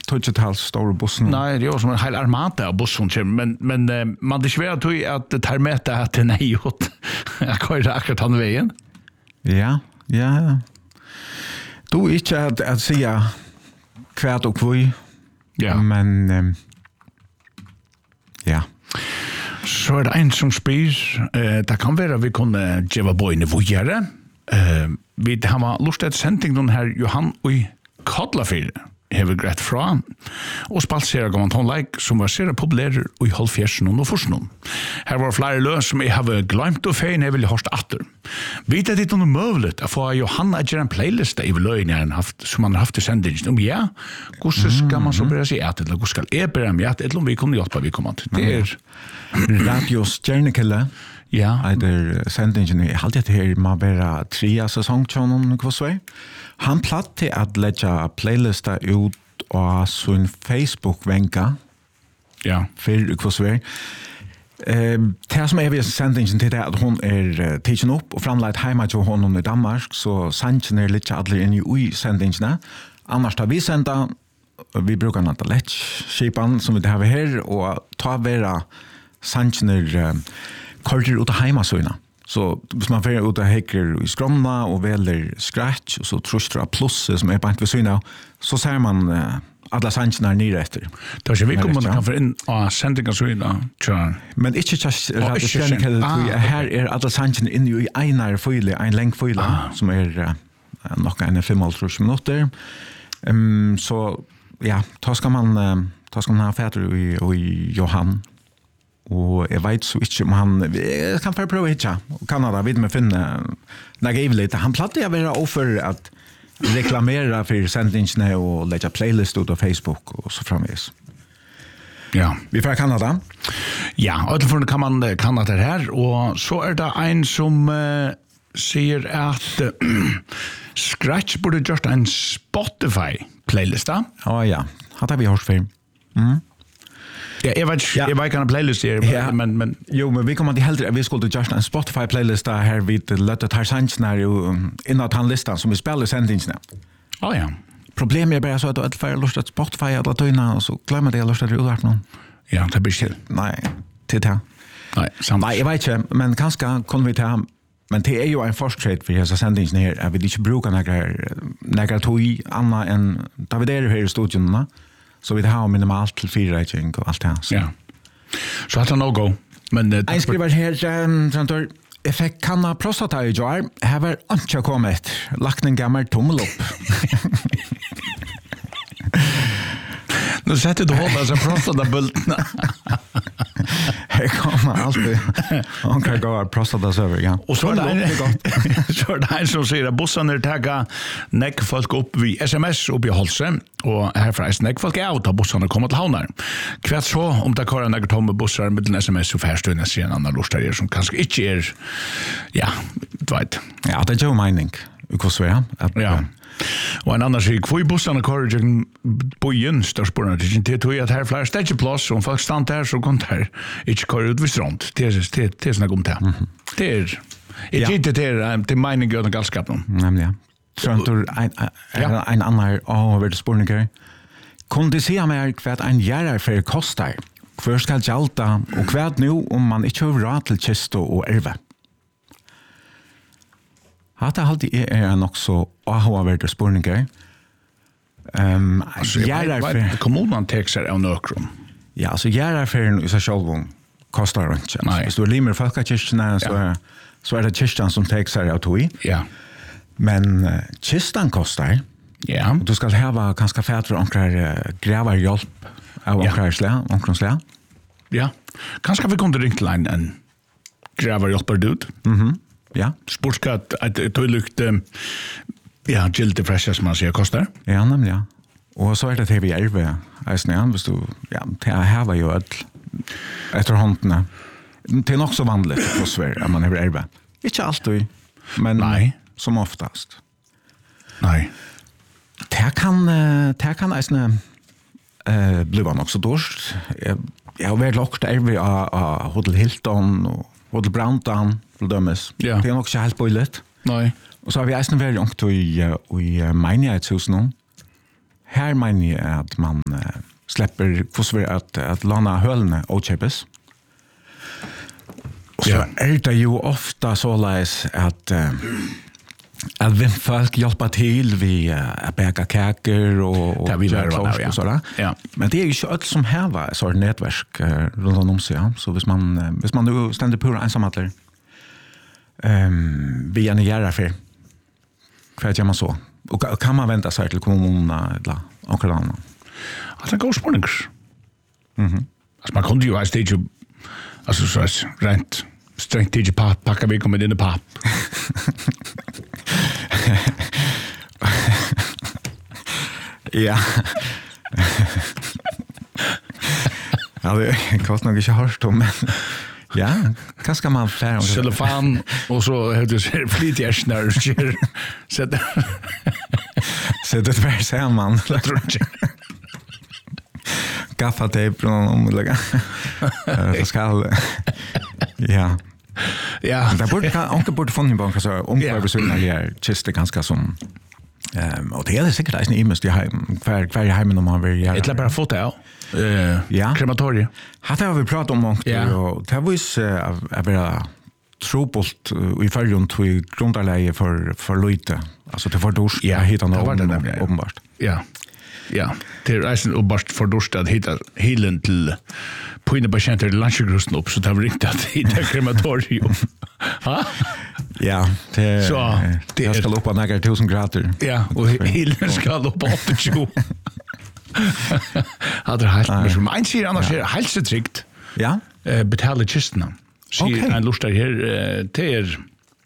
touchetals stora bussen. Nej, det är som en hel armada av bussen men man det svårt att det tar med att det nej åt. Jag kör akkurat han vägen. Ja. Du inte att säga kvart och kvui. Ja. Men ja. Så det en som spis, det kan vara vi kunne geva boyne vujare. Vi har lust at sending den her Johan og Kodlafyr hever greit fra og spalsera gammant håndleik som var sera populærer og i halvfjersen og forsen. Her var flere løs som jeg har glemt og fein jeg vil hørst atter. Vet at det er noe mulig å få Johan at gjøre en playlist i løgn som han har haft i sendingen. Om ja, hvordan skal man så bare si at eller hvordan skal jeg bare med at eller om vi kunne hjelpe vi kommer til. Det er Radio Stjernekille. Ja. Eider sendingen I halvt det her må være 3 sesongtjonen kvassvei. Han platte at letja playlista ut av sin Facebook-venka. Ja. For kvassvei. Det som ved sendingen til det at hun tidsen opp og framleit heima til honom I Danmark, så sendingen litt alle inn I sendingene. Annars da vi senda, vi brukar nata letskipan som vi har her, og ta vera sendingen korter ut av heimasøyna. Så hvis man fer ut av hekker I skromna og veler scratch, og så trustra plusset som bant ved søyna, så ser man alla sangene nere etter. Det ikke vi kommer kan få inn av sendingasøyna, tjør. Men ikke Radio Stjernekelle, her alla sangene inne I einar føyle, ein leng føyle, som nok 5,5 minutter. Så ja, da skal man ha fæter I Johan. Og jeg vet så ikke om han jeg kan bare prøve ikke Kanada vidt med finne negativt han platte jeg være over at reklamera for sendingene og legge playlist ut av Facebook og så framvis. Ja. Vi fra Kanada? Ja, utenfor kan man Kanada her og så det en som sier at Scratch burde gjort en Spotify playlist da. Ja, hadde vi hørt før. Ja, jag vet kan playlist här men jo, men vi kommer till heller vi skulle just en Spotify playlist här vid lätta tar scenario innan han listan som vi spelar sendingarna. Ja. Problemet bara så att det för lust att Spotify eller tyna och så glömmer det lust att utåt någon. Ja, det blir still. Nej, titta. Nej, sant. Nej, jag vet inte, men kanske kan vi ta men det är ju en frustrate för dessa sendingarna här. Jag vill inte bruka några tog anna än David här I studion. Så vi har minimalt til 4 rating og alt det. Ja. Så hat no go. Men jeg skriver her sånn jeg fikk kanna prostata I jar. Her var ikke kommet. Lagt en gammel tommel opp. Nu sätter du hålla så prostata-bultna. Här kommer alltid. Han kan gå prostata-server, ja. Och så det en som säger att bussarna tagga näck folk upp vid SMS upp I Holse. Och härför är näck folk out av bussarna kommer till havnar. Kvart så om det kör några tomma bussar med en SMS så förstår sig en annan lustar som kanske inte ja, vet. Ja, det är ju mening. Ukosvea. Ja. Og en annan sier, hvor I bussene kører til byen, størspårene, det tror jeg at her flere stedjeplass, og om folk stand der, så kan der ikke kører ut ved strand. Det sånn om det. Det ikke det mening av den galskapen. Nemlig, ja. Så en annan avhåverdig spårninger. Kunne de se meg hva en gjerarfer kostar? Hva skal gjalta, og hva nå om man ikke har råd til kisto og erve? Hatt alltid nok så avhåverdig spårninger. Kommunen tek seg av nøkron. Ja, altså gjerarferen I seg selv kostar ikke. Hvis du limer folkekirkene, så det kyrkene som tek seg av tog. Ja. Men kistan kostar. Ja. Du skal hava kanskje fætre omkrar gravarhjelp av omkrar Ja. Kanskje vi kunne ringt til en gravarhjelper dude. Ja. Sportskatt att lukt ja, gilde fresha som man säger kostar. Ja, nämligen. Ja. Och så det vi elve. Alltså hvis du det här var ju efter hånden. Det är nog så vanligt för Sverige att man har elve. Inte alltid, men som oftast. Nej. Det kan alltså bli nog så dåligt. Jag har varit lockt elve av Hotel Hilton och Hotel Brandon. Dømes. Ja. Det nok ikke helt bøylet. Nei. Og så har vi eisen vært langt I menighetshus nå. Här menar jag att man släpper att låna hölne och köpes. Så är det ju ofta så läs att vem folk hjälper till vi bäka kakor och och sådär. Ja. Men det är ju inte allt som har så nätverk runt om sig. Ja. Så hvis man nu ständer på ensamheter vi gärna göra för gör man så? Och kan man vänta sig till kommunerna eller något annat? Alltså en god spårning. Alltså man kunde ju ha stage alltså så rent strängt till packa vi kommer in i papp. Ja. Ja, det kostar nog inte hårt om, men ja, vad ska man färra? Cellofan och så har du ser flitigt snör så det var så man gaffatejp om lägga. Det ska ja. Ja. Det borde få en bank så omkvärbesökna är just ganska som och det är säkert att ni måste kvar hemma om man vill göra. Det är bara foto ja. Krematorie. Har vi pratat om och det var ju att vara trobult i förrjun till grundarläge för lite. Alltså det var dårs hitta något uppenbart. Ja. Ja, det är reisen och bara för dårs att hitta helen till på inne patienter lunchgrusten upp så det var riktigt att hitta krematorium. Ha? Ja, det så det ska upp på några 1000 grader. Ja, och helen ska upp på 80. Hade halt men man ser annars är hälsotryggt. Ja. Betala kisterna. Ser en lustar här till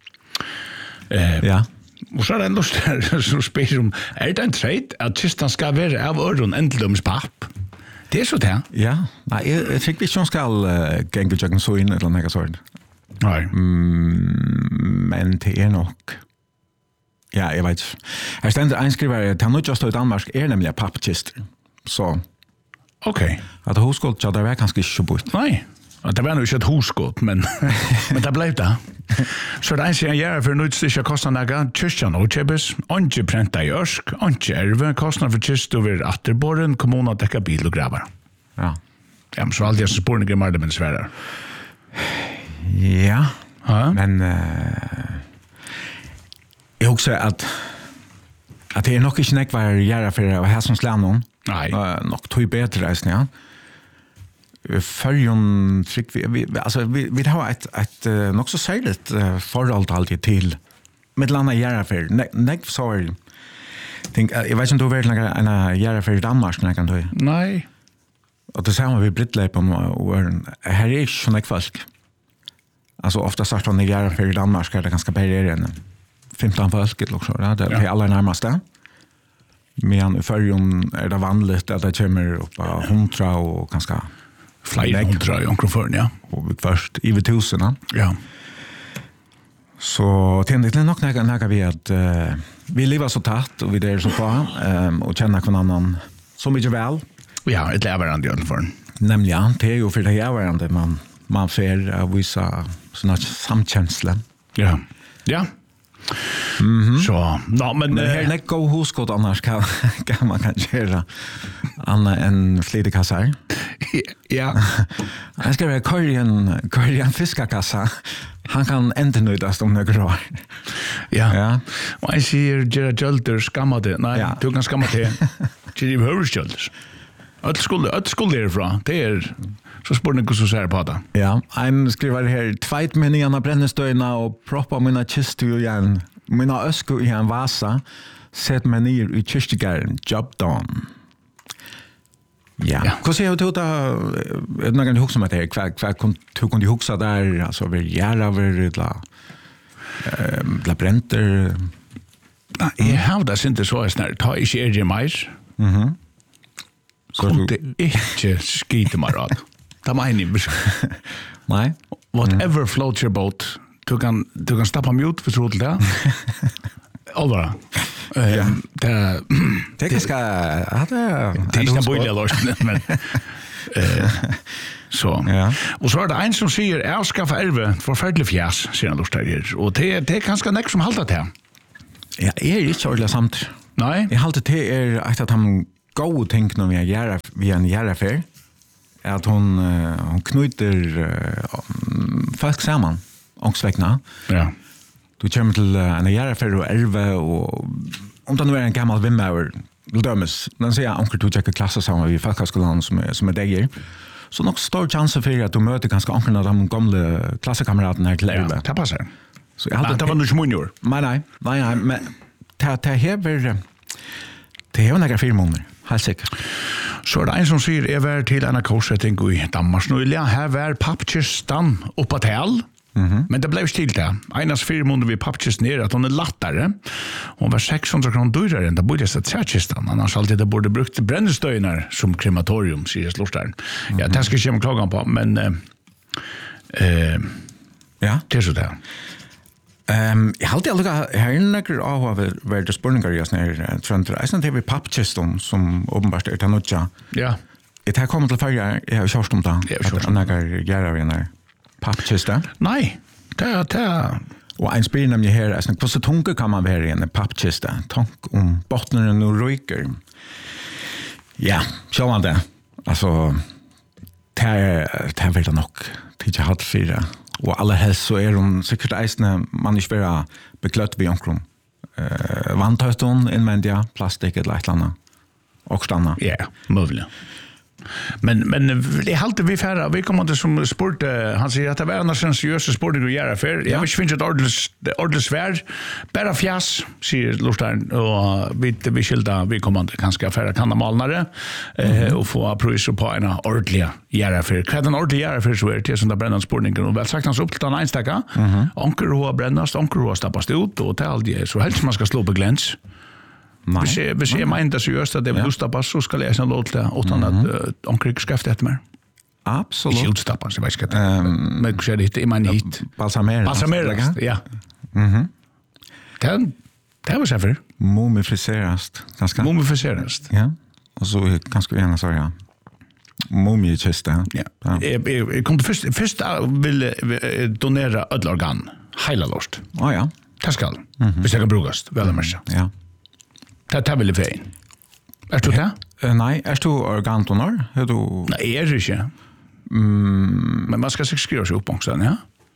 ja. Och så är det en lustar som spyr om är det en trade att kistan ska vara av öron endeldomspapp? Det är så det. Ja. Nej, jag tycker vi som ska gänga jag så in eller något sånt. Nej. Men det är nog ja, jag vet. Jag ständer einskriver att han inte just i Danmark är nämligen pappkister. Så okej. Att huskott så där var kanske inte bort. Nej. Det var nog inte ett huskott, men det blev det. Så det eneste jeg gjør for nødstikker kostnader kyrkjan og kjøpes, ikke prenta i ørsk, ikke erve, kostnader for kyst over atterborren, kommunen dekker bil og graver. Ja. Ja, men så alltid jeg spårninger mer det med svære. Ja, men jeg husker at det er nok ikke nekvar gjør for å ha som slænon. Nei. Nok tog bedre reisende, ja. Förjon fick vi har ett nog så särskilt förhåll alltid till mellan Järfär. Nej så tänk jag vet inte hur väl en Järfär i Danmark när kan du. Nej. Och det samma vi Brittlep och här är ju något folk. Alltså ofta sagt från Järfär i Danmark är det ganska bättre än 15 folk eller så där. Det är alla närmaste. Men i förjon är det vanligt att det kommer upp 100 och ganska flyg 100 i onkroförn, ja. Och först i 1000. Ja. Så tändigt är nog näga vi att vi lever så tätt och vi är så på och känner kon annan så mycket väl. Ja, ett leverande i onkroförn. Nämligen, det är ju för det leverande man får att visa såna samkänsla. Ja. Ja. Så, men här är det gå huskott annars kan man kanske göra annat än flidekassar. Ja. Jag ska vara Korean fiskakassa. Han kan inte nöjdast om några år. Ja. Och jag säger Gerard Jölder skammade. Nej, du kan skamma det. Gerard Jölder. Att skulle ifrån. Det är så spårning så ser på det. Ja, en skriver här 2 meningarna brännestöjna och proppa mina kistu igen. Mina ösku i en vasa. Sätt mig ner i kyrkegården. Job done. Ja. Hur ser du det? När du huxar med det? Hur kunde du huxa där? Alltså, vi gör över labyrinter? Jag har det inte så snart. Ta inte er mer. Kunde inte skita mig rad. Det var en Nej. Whatever floats your boat. Du kan stoppa mute för trodde det. Allra. Det ska det är inte bojliga lösning men så. Ja. Och så är det en som säger avskaffa erve förfärligt fjäs ser han lustar här och det är ganska näck som haltar det. Ja, är inte så samt. Nej. Jag håller till att han går tänk när vi gör vi en affär. Att hon knyter folk samman ångsväckna. Ja. Du kommer till en affär och ärva och om det nu är en gammal vimmauer dömes. Den säger onkel du checkar klasser samman vid folkhögskolan som är där. Så nog stor chans för att du möter ganska onkel av de gamla klasskamraterna här till ärva. Ja, det passar. Så jag hade det var nog inte många år. Nej, men det är några firmor, helt säkert. Så det en som säger är värd till en korsetting i Danmark nyligen. Här var pappkistan uppe till all. Men det blev stilt det. Enas firmor vid pappkisten ner att hon är lattare. Hon var 600 kronor dyrare än det borde sett träkistan. Annars alltid det borde brukt brännestöjnar som krematorium, säger slåstaren. Ja, det ska jag inte klaga på, men ja, det är så där. Jag har alltid här några av världens spurningar just när Trönter. Jag syns det vid pappkistan som uppenbart är tanutja. Ja. Det här kommer till färja, jag har kört om det. Att några gärna vid den pappkista. Nej, det. Och en spyr nämligen här, alltså, hur så tunga kan man vara i en pappkista? Tank om bottnen och ryker. Ja, så man det. Alltså, det här vill det nog. Det är inte fyra. Och alla helst så är de säkert eisne man inte vara beklött vid omkring. Vantöten, invändiga, plastik eller ett eller annat. Och stanna. Ja, möjligt. Men det är alltid vi färra. Vi kommer inte som sport. Han säger att det var en seriösa sport att göra för. Jag vill inte finna ett ordentligt svärd. Bara fjäs, säger Lorstein. Och vi skilda, vi kommer inte ganska färra kannamalnare. Och få priser på en ordentliga göra för. Vad en ordentlig göra för så är det till sådana brännande spårningar. Och väl sagt hans upp till den enstaka. Onker hoa brännast, onker hoa stappas ut. Och det är aldrig så helst man ska slå på gläns. Vi ser mig inte seriöst att det vill stappas så ska läsa en låt där utan att omkring skafta efter mig. Absolut. Inte utstappas, jag vet inte. Men hur är det hit? Är man hit? Balsameras, ja. Det var så för. Mumificeras. Ganska. Mumificeras. Ja. Och så ganska gärna så ja. Mumiekista. Ja. Jag kom till först vill donera ödlorgan. Hela lost. Ja. Det ska. Hvis jag kan brukas. Väl märka. Ja. Det vill jag fin. Är du det? Nej, är du organdonor? Nej, är det inte. Men man ska skriva sig upp också, ja?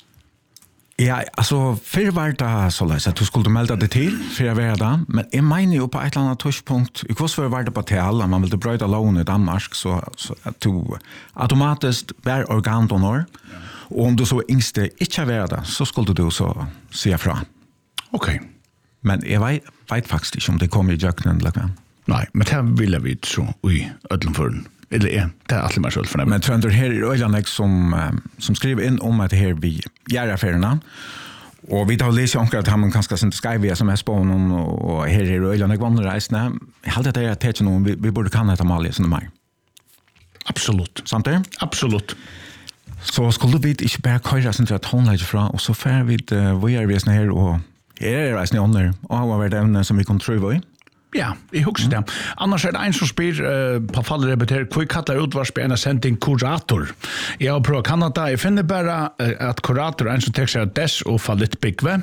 Ja, alltså, för var det så lätt att du skulle melda det till för att vara det. Men jag menar ju på ett eller annat touchpunkt, i kvart för var det på till alla, man vill bröda lån i Danmark så att du automatiskt bär organdonor. Och om du så yngste inte var det, så skulle du så säga fra. Okej. Men jag vet faktiskt inte om det kommer i jöknen eller vad. Nej, men det vill vi så i ödlomfören. Eller det är alltid mer så för men Trönter här är Öjanek som skriver in om att det här vi gör affärerna. Och vi tar läsa om att han kanske inte ska via som är spånen och här är Öjanek vandrereisande. Jag hade det att det är vi borde kan det Amalia som mer. Absolut. Sant det? Absolut. Så skulle vi inte bara köra sånt att hon lägger fra och så får vi vad är vi såna här och här är det under och vad är det ämne som vi kan tro i? Ja, jag husker det. Annars er det en som spyr på fallet repeterer hva kallar utvarsp en sending kurator. Jeg har prøvd Kanada. Jeg finner bare at kurator er en som tek seg av dess og fallit byggve.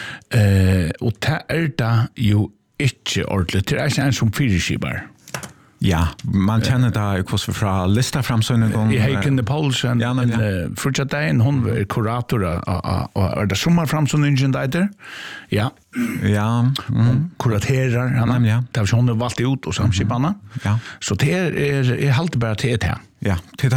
Og det er det jo ikke ordentlig. Det er ikke en som fyrirskibar. Ja, man känner det kurs fra lista framsynningen. I Heiken Paulsen, Frutja Dein, hon var kurator av det sommarframsynningen där. Ja. Ja. Kuraterar han. Ja. Det har hon valt ut och samskiparna. Ja. Så det är halt bara till det här. Ja, till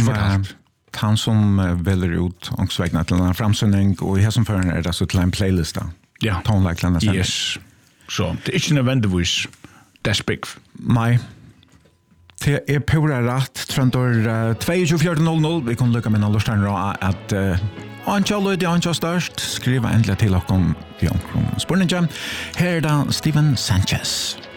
han som väljer ut ångsvägna till en framsynning och i här som förrän är det så till en playlista. Ja. Tonlikelarna sen. Yes. Så det är inte nödvändigtvis despik. Nej. Det är pura rätt. Tröntor 2400. Vi kan lycka med alla stjärnor att Anchalo det Anchalo störst. Skriva äntligen till och om Spurningen. Här är det Steven Sanchez.